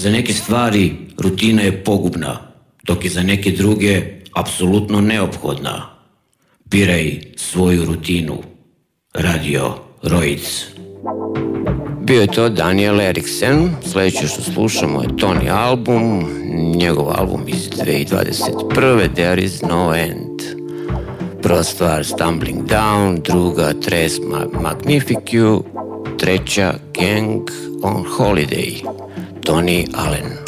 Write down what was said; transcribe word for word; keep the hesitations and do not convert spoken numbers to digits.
Za neke stvari rutina je pogubna, dok je za neke druge apsolutno neophodna. Biraj svoju rutinu. Radio Roic. Bio je to Daniel Eriksen. Sljedeće što slušamo je Tony album, njegov album iz dvije tisuće dvadeset prve. There is no end. Prva stvar Stumbling Down, druga Tres Magnificu, treća Gang on Holiday. Tony Allen.